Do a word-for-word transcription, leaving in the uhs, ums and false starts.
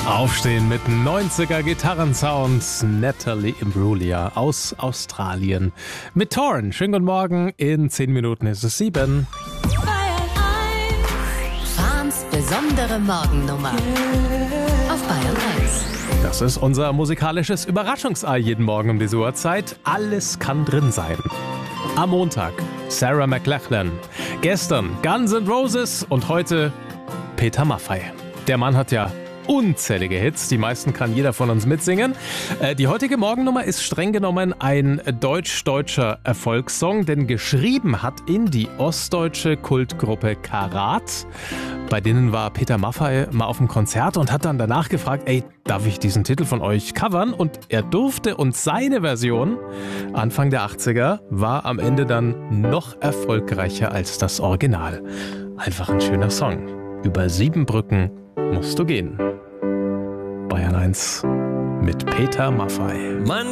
Aufstehen mit neunziger Gitarrensounds. Natalie Imbruglia aus Australien. Mit Torn. Schönen guten Morgen. In zehn Minuten ist es sieben. Fahns besondere Morgennummer. Auf Bayern eins. Das ist unser musikalisches Überraschungsei jeden Morgen um diese Uhrzeit. Alles kann drin sein. Am Montag Sarah McLachlan. Gestern Guns N' Roses und heute Peter Maffay. Der Mann hat ja unzählige Hits, die meisten kann jeder von uns mitsingen. Äh, die heutige Morgennummer ist streng genommen ein deutsch-deutscher Erfolgssong, denn geschrieben hat ihn die ostdeutsche Kultgruppe Karat. Bei denen war Peter Maffay mal auf einem Konzert und hat dann danach gefragt, ey, darf ich diesen Titel von euch covern? Und er durfte, und seine Version, Anfang der achtziger, war am Ende dann noch erfolgreicher als das Original. Einfach ein schöner Song. Über sieben Brücken musst du gehen. Bayern eins mit Peter Maffay. Man